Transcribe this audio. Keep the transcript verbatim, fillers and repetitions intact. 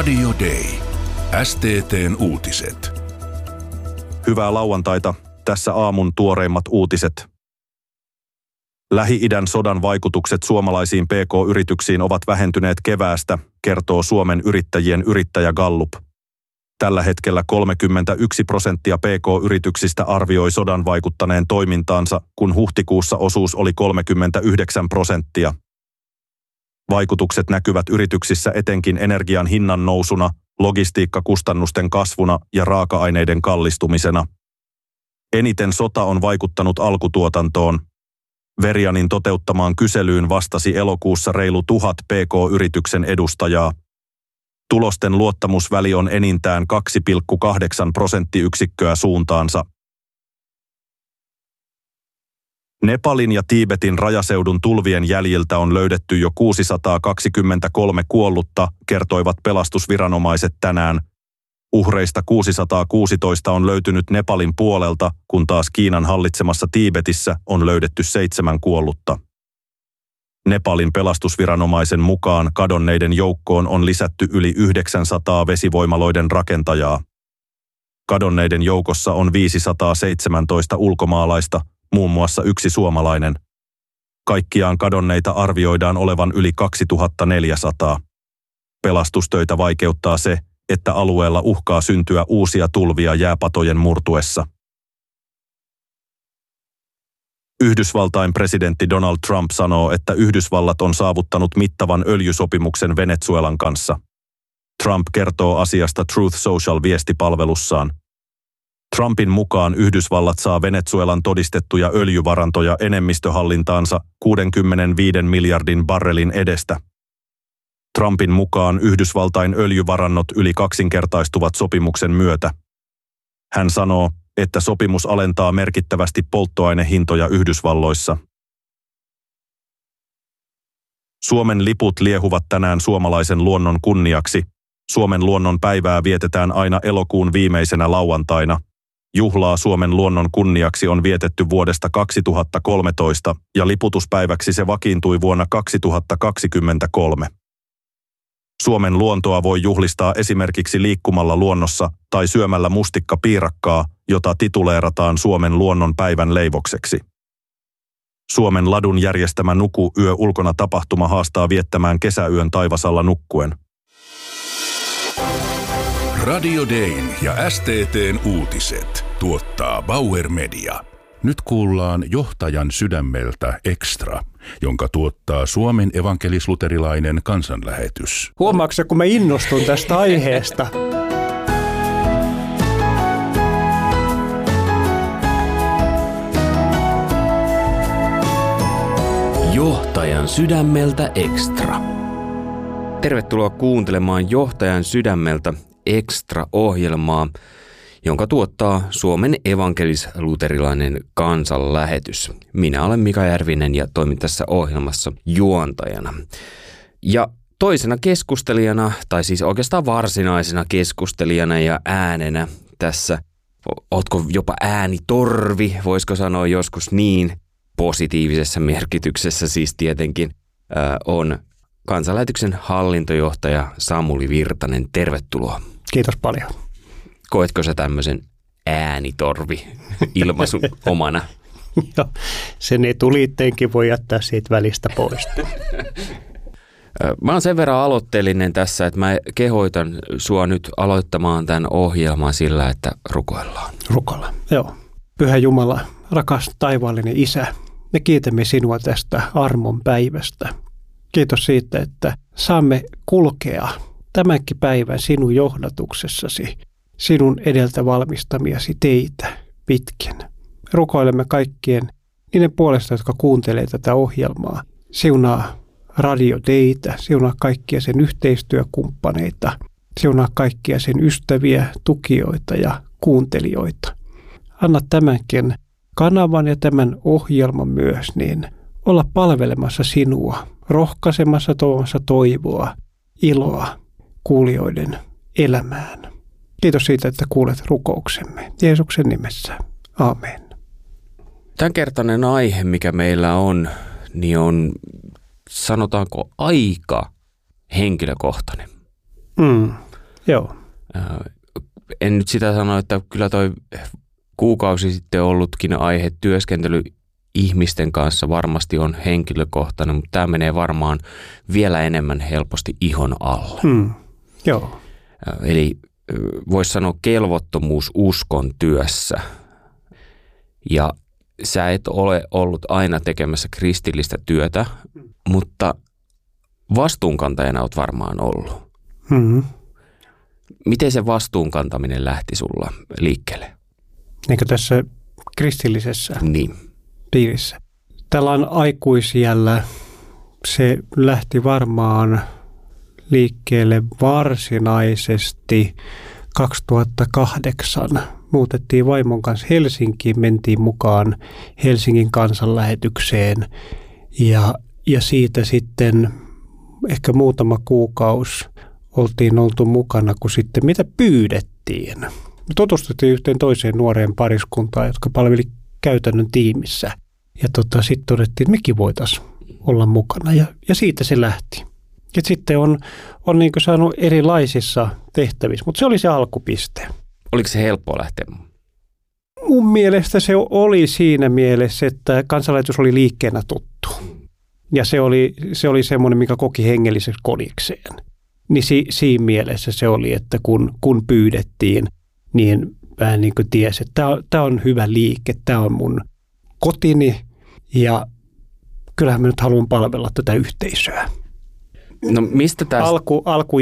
Radio Day. S T T:n uutiset. Hyvää lauantaita. Tässä aamun tuoreimmat uutiset. Lähi-idän sodan vaikutukset suomalaisiin P K-yrityksiin ovat vähentyneet keväästä, kertoo Suomen yrittäjien yrittäjä Gallup. Tällä hetkellä kolmekymmentäyksi prosenttia P K-yrityksistä arvioi sodan vaikuttaneen toimintaansa, kun huhtikuussa osuus oli kolmekymmentäyhdeksän prosenttia. Vaikutukset näkyvät yrityksissä etenkin energian hinnan nousuna, logistiikkakustannusten kasvuna ja raaka-aineiden kallistumisena. Eniten sota on vaikuttanut alkutuotantoon. Verianin toteuttamaan kyselyyn vastasi elokuussa reilu tuhat P K-yrityksen edustajaa. Tulosten luottamusväli on enintään kaksi pilkku kahdeksan prosenttiyksikköä suuntaansa. Nepalin ja Tiibetin rajaseudun tulvien jäljiltä on löydetty jo kuusisataakaksikymmentäkolme kuollutta, kertoivat pelastusviranomaiset tänään. Uhreista kuusisataakuusitoista on löytynyt Nepalin puolelta, kun taas Kiinan hallitsemassa Tiibetissä on löydetty seitsemän kuollutta. Nepalin pelastusviranomaisen mukaan kadonneiden joukkoon on lisätty yli yhdeksänsataa vesivoimaloiden rakentajaa. Kadonneiden joukossa on viisisataaseitsemäntoista ulkomaalaista, muun muassa yksi suomalainen. Kaikkiaan kadonneita arvioidaan olevan yli kaksituhattaneljäsataa. Pelastustöitä vaikeuttaa se, että alueella uhkaa syntyä uusia tulvia jääpatojen murtuessa. Yhdysvaltain presidentti Donald Trump sanoo, että Yhdysvallat on saavuttanut mittavan öljysopimuksen Venezuelan kanssa. Trump kertoo asiasta Truth Social-viestipalvelussaan. Trumpin mukaan Yhdysvallat saa Venezuelan todistettuja öljyvarantoja enemmistöhallintaansa kuusikymmentäviisi miljardin barrelin edestä. Trumpin mukaan Yhdysvaltain öljyvarannot yli kaksinkertaistuvat sopimuksen myötä. Hän sanoo, että sopimus alentaa merkittävästi polttoainehintoja Yhdysvalloissa. Suomen liput liehuvat tänään suomalaisen luonnon kunniaksi. Suomen luonnon päivää vietetään aina elokuun viimeisenä lauantaina. Juhlaa Suomen luonnon kunniaksi on vietetty vuodesta kaksituhattakolmetoista ja liputuspäiväksi se vakiintui vuonna kaksituhattakaksikymmentäkolme. Suomen luontoa voi juhlistaa esimerkiksi liikkumalla luonnossa tai syömällä mustikkapiirakkaa, jota tituleerataan Suomen luonnon päivän leivokseksi. Suomen Ladun järjestämä Nuku yö ulkona tapahtuma haastaa viettämään kesäyön taivasalla nukkuen. Radio Dayn ja S T T:n uutiset tuottaa Bauer Media. Nyt kuullaan Johtajan sydämeltä Extra, jonka tuottaa Suomen evankelis-luterilainen kansanlähetys. Huomaatko, kun mä innostun tästä aiheesta? Johtajan sydämeltä Extra. Tervetuloa kuuntelemaan Johtajan sydämeltä Extra-ohjelmaa, jonka tuottaa Suomen evankelis-luterilainen kansanlähetys. Minä olen Mika Järvinen ja toimin tässä ohjelmassa juontajana. Ja toisena keskustelijana, tai siis oikeastaan varsinaisena keskustelijana ja äänenä tässä, ootko jopa äänitorvi, voisiko sanoa joskus niin, positiivisessa merkityksessä siis tietenkin, äh, on kansanlähetyksen hallintojohtaja Samuli Virtanen. Tervetuloa. Kiitos paljon. Koetko sä tämmöisen äänitorvi-ilmaisun omana? Joo, sen etuliitteenkin voi jättää siitä välistä pois. Mä oon sen verran aloitteellinen tässä, että mä kehoitan sua nyt aloittamaan tämän ohjelman sillä, että rukoillaan. Rukoillaan, joo. Pyhä Jumala, rakas taivaallinen Isä, me kiitämme sinua tästä armon päivästä. Kiitos siitä, että saamme kulkea tämänkin päivän sinun johdatuksessasi, sinun edeltä valmistamiasi teitä pitkin. Rukoilemme kaikkien niiden puolesta, jotka kuuntelee tätä ohjelmaa. Siunaa Radio Daytä, siunaa kaikkia sen yhteistyökumppaneita, siunaa kaikkia sen ystäviä, tukijoita ja kuuntelijoita. Anna tämänkin kanavan ja tämän ohjelman myös niin olla palvelemassa sinua, rohkaisemassa, tuomassa toivoa, iloa kuulijoiden elämään. Kiitos siitä, että kuulet rukouksemme. Jeesuksen nimessä. Aamen. Tämänkertainen aihe, mikä meillä on, niin on, sanotaanko, aika henkilökohtainen. Mm. Joo. En nyt sitä sano, että kyllä toi kuukausi sitten ollutkin aihe työskentely ihmisten kanssa varmasti on henkilökohtainen, mutta tämä menee varmaan vielä enemmän helposti ihon alle. Hmm. Joo. Eli voisi sanoa kelvottomuus uskon työssä. Ja sä et ole ollut aina tekemässä kristillistä työtä, mutta vastuunkantajana olet varmaan ollut. Hmm. Miten se vastuunkantaminen lähti sulla liikkeelle? Eikö tässä kristillisessä Niin. piirissä? Tällä on aikuisiällä se lähti varmaan liikkeelle varsinaisesti kaksituhattakahdeksan. Muutettiin vaimon kanssa Helsinkiin, mentiin mukaan Helsingin kansanlähetykseen ja, ja siitä sitten ehkä muutama kuukausi oltiin oltu mukana, kun sitten mitä pyydettiin. Me tutustuttiin yhteen toiseen nuoreen pariskuntaan, jotka palveli käytännön tiimissä. Ja tota, sitten todettiin, että mekin voitaisiin olla mukana ja, ja siitä se lähti. Ja sitten on, on niin kuin saanut erilaisissa tehtävissä, mutta se oli se alkupiste. Oliko se helppoa lähteä? Mun mielestä se oli siinä mielessä, että kansanlähetys oli liikkeenä tuttu. Ja se oli, se oli semmoinen, mikä koki hengelliseksi kodikseen. Niin si, siinä mielessä se oli, että kun, kun pyydettiin, niin vähän niin kuin tiesi, että tämä on hyvä liike, tämä on mun kotini ja kyllähän mä nyt haluan palvella tätä yhteisöä. No mistä tästä? Alku, alku